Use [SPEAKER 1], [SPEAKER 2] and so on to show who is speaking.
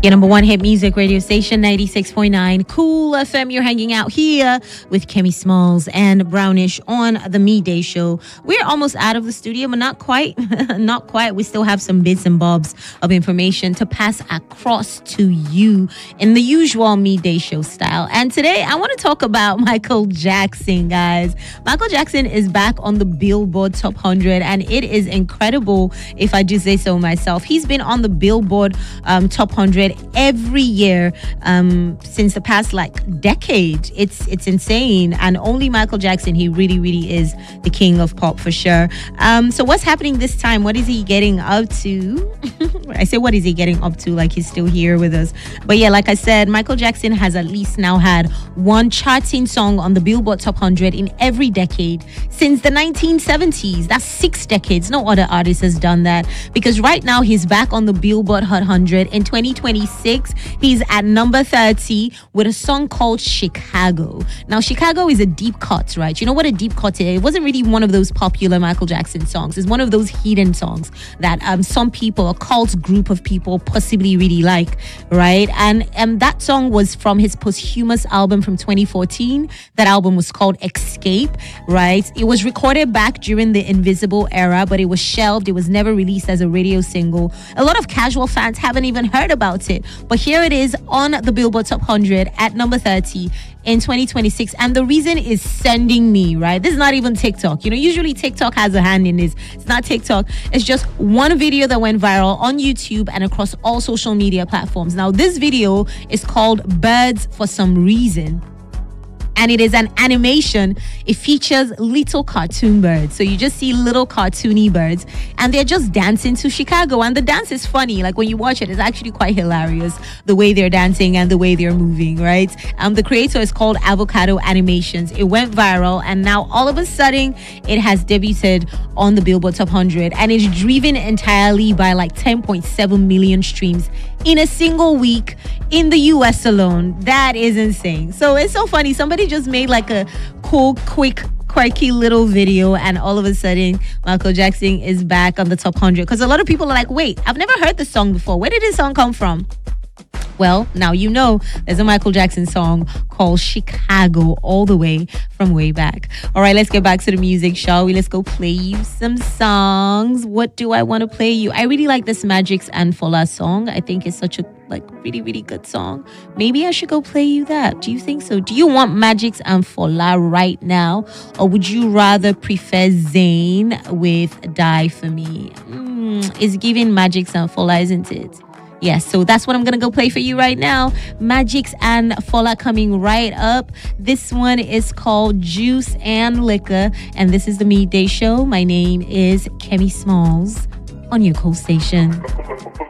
[SPEAKER 1] Your number one hit music radio station, 96.9 Cool FM. You're hanging out here with Kemi Smalls and Brownish on the Midday Show. We're almost out of the studio, but not quite. Not quite. We still have some bits and bobs of information to pass across to you in the usual Midday Show style. And today, I want to talk about Michael Jackson, guys. Michael Jackson is back on the Billboard Top 100, and it is incredible, if I do say so myself. He's been on the Billboard Top 100 every year since the past decade. It's insane, and only Michael Jackson, he really is the king of pop for sure. So what's happening this time? What is he getting up to? I say what is he getting up to like he's still here with us. But yeah, like I said, Michael Jackson has at least now had one charting song on the Billboard Top 100 in every decade since the 1970s. That's 6 decades. No other artist has done that, because right now he's back on the Billboard Hot 100 in 2026. He's at number 30 with a song called Chicago. Now, Chicago is a deep cut, right? You know what a deep cut is? It wasn't really one of those popular Michael Jackson songs. It's one of those hidden songs that some people, a cult group of people, possibly really like, right? And that song was from his posthumous album from 2014. That album was called Escape, right? It was recorded back during the Invisible era, but it was shelved. It was never released as a radio single. A lot of casual fans haven't even heard about it, but here it is on the Billboard Top 100 at number 30 in 2026. And the reason is Sending Me, right? This is not even TikTok. You know, usually TikTok has a hand in this. It's not TikTok. It's just one video that went viral on YouTube and across all social media platforms. Now, this video is called Birds for Some Reason, and it is an animation. It features little cartoon birds. So you just see little cartoony birds, and they're just dancing to Chicago. And the dance is funny. Like when you watch it, it's actually quite hilarious, the way they're dancing and the way they're moving, right? The creator is called Avocado Animations. It went viral, and now all of a sudden, it has debuted on the Billboard Top 100, and it's driven entirely by 10.7 million streams in a single week in the US alone. That is insane. So it's so funny. Somebody just made a cool, quick, quirky little video, and all of a sudden Michael Jackson is back on the top 100, because a lot of people are like, wait, I've never heard this song before. Where did this song come from? Well, now you know there's a Michael Jackson song called Chicago, all the way from way back. All right, let's get back to the music, shall we? Let's go play you some songs. What do I want to play you? I really like this Magix and Fola song. I think it's such a really good song. Maybe I should go play you that. Do you think so? Do you want Magix and Fola right now, or would you rather prefer Zayn with Die For Me? It's giving Magix and Fola, isn't it? Yes, so that's what I'm going to go play for you right now. Magix and Fola coming right up. This one is called Juice and Liquor, and this is the Midday Show. My name is Kemi Smalls on your cool station.